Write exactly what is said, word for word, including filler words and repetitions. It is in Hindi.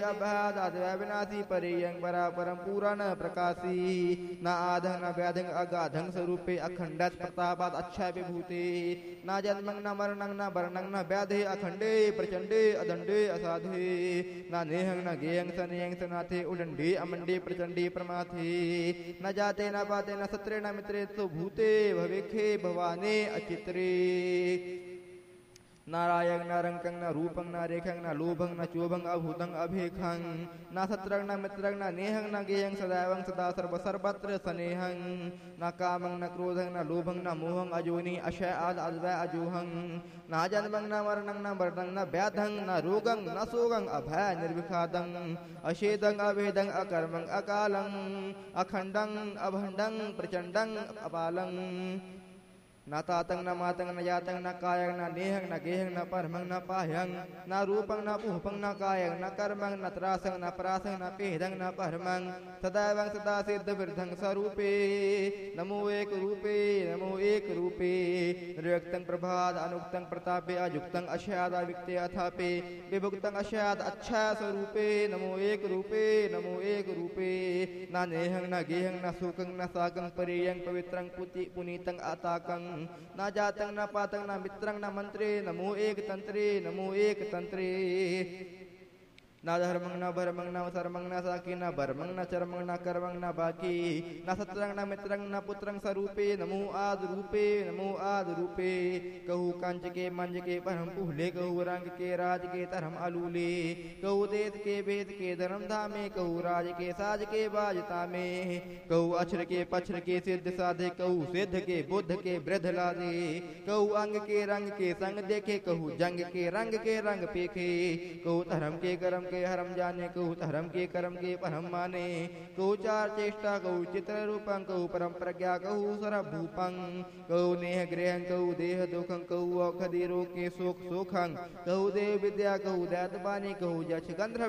अभ्यादाद्वैविनाशी परियं परा परम पूरा न प्रकाशी न आधं न व्याधं अगाधं स्वरूपे अखंडच प्रतापात अच्छा विभूते न जन्मं न मरणं न वर्णं न व्याधे अखंडे प्रचंडे अदंडे असाधे न नेहं न गेयं सनेयं सनाथे उदंडे अमंडे प्रचंडे प्रमाथे न जाते न पाते न सत्रे न मित्रे तो भूते भवेखे भवाने अचित्रे नारायण न रंकं न रूपं न रेखं न लोभं न चोभं अभूतं अभेखं न सत्रं न मित्रं न नेहं न गेयं सदैवं सदा सर्व सर्वत्र स्नेहं न कामं न क्रोधं न लोभं न मोहं अजोनि अशय आद अद्वै अजोहं न जन्मं न मरणं न वर्णं न व्याधं न रोगं न सोगं अभय निर्विखादं अशेदं अभेदं अकर्मं अकालं अखंडं अभंडं प्रचंडं अपालं न तातं न मातं न यातं न कायं न नेहं न गेहं न परमं न पाह्यं न रूपं न पुहपं न कायं न कर्मं न त्रासं न परासं न पेदं न परमं सदैवं सदा सिद्ध वृद्धं स्वरूपे नमो एक रूपे नमो एक रूपे निर्व्यक्तं प्रभाद अनुक्तं प्रतापे अयुक्तं अशयाद अविक्ते अथापे विभुक्तं अशयाद अच्छा स्वरूपे नमो एक रूपे नमो एक रूपे न नेहं न गेहं न सुखं न साकं परियं पवित्रं पुनीतं अताकं न जातं न पातं न मित्रं न मंत्रे नमो एक तंत्रे नमो एक तंत्रे न धर्मं न भर्मं न सर्मं न साकी न भर्मं न चर्मं न कर्मं न बाकी न सत्रं न मित्रं न पुत्रं स्वरूपे नमो आद रूपे नमो आद रूपे कहू कंच के मंज के परम पुहले कहू रंग के राज के तरम अलूले कहू देश के वेद के धर्म धामे कहू राज के साज के बाजता में कहू अक्षर के पक्षर के सिद्ध साधे कहू सिद्ध के बुद्ध के वृद्ध लादे कहू अंग के रंग के संग देखे कहू जंग के रंग के रंग पेखे कहू धर्म के कर्म के हरम जाने कहू धर्म के कर्म के परम माने कहू चार चेष्टा कहू चित्र रूपं कहू परम प्रज्ञा कहू सर्वभूपं कहू नेह गृहं कहू देह दुखं कहू औषधि रोग के सुख सुखं कहू देव विद्या कहू दैत बानी कहू यक्ष गंधर्व